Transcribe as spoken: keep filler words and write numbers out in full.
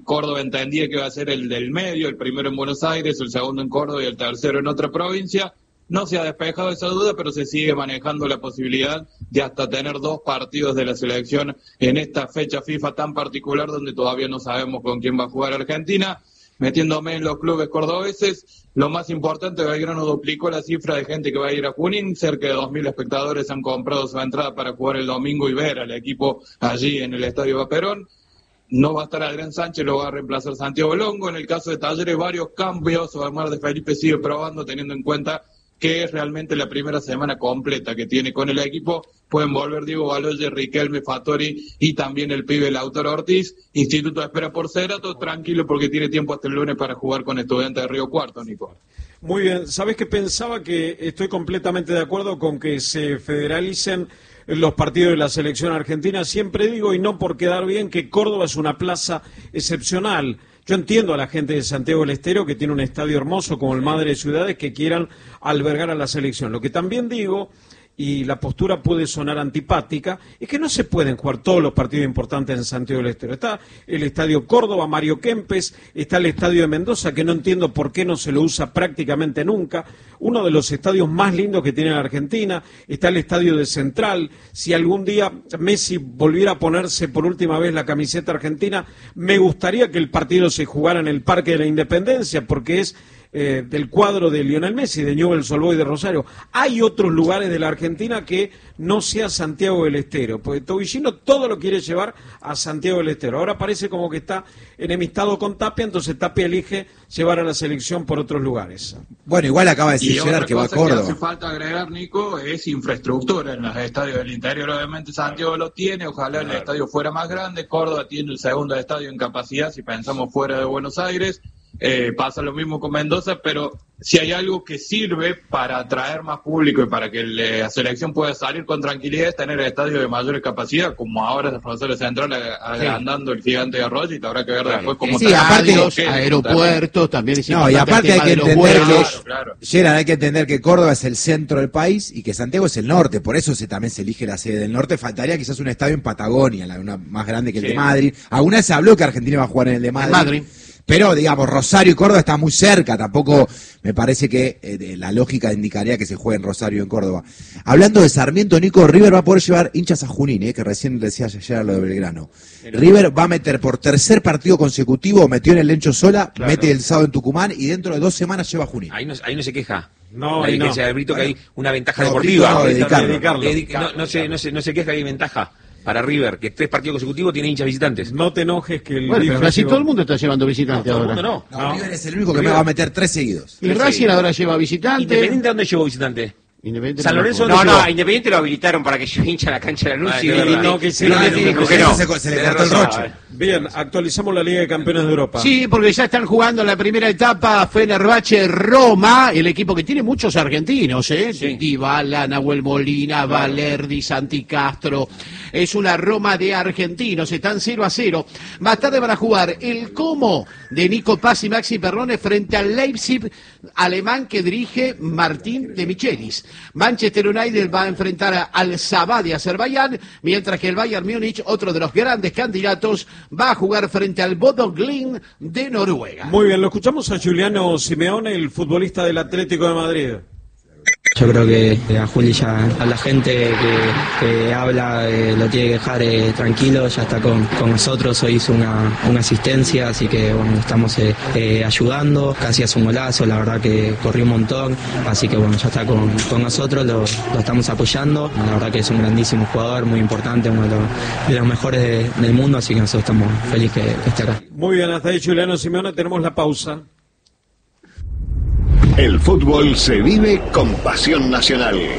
Córdoba entendía que iba a ser el del medio, el primero en Buenos Aires, el segundo en Córdoba y el tercero en otra provincia. No se ha despejado esa duda, pero se sigue manejando la posibilidad de hasta tener dos partidos de la selección en esta fecha FIFA tan particular donde todavía no sabemos con quién va a jugar Argentina. Metiéndome en los clubes cordobeses, lo más importante, Belgrano duplicó la cifra de gente que va a ir a Junín, cerca de dos mil espectadores han comprado su entrada para jugar el domingo y ver al equipo allí en el Estadio Vaperón. No va a estar Adrián Sánchez, lo va a reemplazar Santiago Longo. En el caso de Talleres, varios cambios, Omar de Felipe sigue probando, teniendo en cuenta que es realmente la primera semana completa que tiene con el equipo. Pueden volver Diego Baloye, Riquelme, Fattori y también el pibe Lautaro Ortiz. Instituto espera por Cerato, tranquilo porque tiene tiempo hasta el lunes para jugar con Estudiantes de Río Cuarto, Nico. Muy bien, ¿sabés que pensaba que estoy completamente de acuerdo con que se federalicen los partidos de la selección argentina? Siempre digo, y no por quedar bien, que Córdoba es una plaza excepcional. Yo entiendo a la gente de Santiago del Estero que tiene un estadio hermoso como el Madre de Ciudades que quieran albergar a la selección. Lo que también digo, y la postura puede sonar antipática, es que no se pueden jugar todos los partidos importantes en Santiago del Estero. Está el Estadio Córdoba, Mario Kempes, está el Estadio de Mendoza, que no entiendo por qué no se lo usa prácticamente nunca, uno de los estadios más lindos que tiene la Argentina, está el Estadio de Central. Si algún día Messi volviera a ponerse por última vez la camiseta argentina, me gustaría que el partido se jugara en el Parque de la Independencia, porque es Eh, del cuadro de Lionel Messi, de Newell's Old Boys de Rosario. Hay otros lugares de la Argentina que no sea Santiago del Estero, porque Tobillino todo lo quiere llevar a Santiago del Estero. Ahora parece como que está enemistado con Tapia, entonces Tapia elige llevar a la selección por otros lugares. Bueno, igual acaba de decir Gerard que va a Córdoba. Que hace falta agregar, Nico, es infraestructura en los estadios del interior. Obviamente Santiago lo tiene, ojalá claro. El estadio fuera más grande. Córdoba tiene el segundo estadio en capacidad, si pensamos fuera de Buenos Aires. Eh, pasa lo mismo con Mendoza, pero si hay algo que sirve para atraer más público y para que la selección pueda salir con tranquilidad es tener el estadio de mayor capacidad, como ahora es Rosario Central agrandando sí. El Gigante de Arroyo, y habrá que ver claro. Después cómo sí, aparte los aeropuertos también es no, y aparte hay que entender que, claro, claro. Gerard, hay que entender que Córdoba es el centro del país y que Santiago es el norte, por eso se, también se elige la sede del norte. Faltaría quizás un estadio en Patagonia, la, una más grande que el sí. de Madrid. Alguna vez se habló que Argentina va a jugar en el de Madrid. Madrid. Pero, digamos, Rosario y Córdoba están muy cerca, tampoco me parece que eh, la lógica indicaría que se juegue en Rosario y en Córdoba. Hablando de Sarmiento, Nico, River va a poder llevar hinchas a Junín, eh, que recién decía ayer lo de Belgrano. Pero, River va a meter por tercer partido consecutivo, metió en el Lencho Sola, claro. Mete el sábado en Tucumán y dentro de dos semanas lleva a Junín. Ahí no, ahí no se queja. No, ahí no. Dice Alberto que hay una ventaja no, deportiva. No, dedicarlo. Dedicarlo. No, no, se, no, se, no se queja que hay ventaja. Para River, que tres partidos consecutivos tiene hinchas visitantes. No te enojes que el... Bueno, pero casi todo el mundo está llevando visitantes no, ahora. No, no. no, River es el único que River. Me va a meter tres seguidos. Y Racing ahora lleva visitantes. ¿Independiente dónde llevó visitante? Independiente San Lorenzo no, no, no, Independiente lo habilitaron para que yo hincha la cancha de la Luz. Ah, y no, no, que se no, dijo que no. Se, se le cortó el roche. Bien, actualizamos la Liga de Campeones de Europa. Sí, porque ya están jugando la primera etapa Fenerbahce Roma, el equipo que tiene muchos argentinos, ¿eh? Sí. Dybala, Nahuel Molina, claro. Valerdi, Santi Castro. Es una Roma de argentinos, están cero a cero. Más tarde van a jugar el Como de Nico Paz y Maxi Perrone frente al Leipzig alemán que dirige Martín de Michelis. Manchester United va a enfrentar al Sabah de Azerbaiyán, mientras que el Bayern Múnich, otro de los grandes candidatos, va a jugar frente al Bodo Glimt de Noruega. Muy bien, lo escuchamos a Giuliano Simeone, el futbolista del Atlético de Madrid. Yo creo que a Juli ya, a la gente que, que habla, eh, lo tiene que dejar eh, tranquilo, ya está con, con nosotros, hoy hizo una, una asistencia, así que bueno, estamos eh, eh, ayudando, casi hace un golazo, la verdad que corrió un montón, así que bueno, ya está con, con nosotros, lo, lo estamos apoyando, la verdad que es un grandísimo jugador, muy importante, uno de los, de los mejores de, del mundo, así que nosotros estamos felices que, que esté acá. Muy bien, hasta ahí Giuliano Simeone, tenemos la pausa. El fútbol se vive con pasión nacional.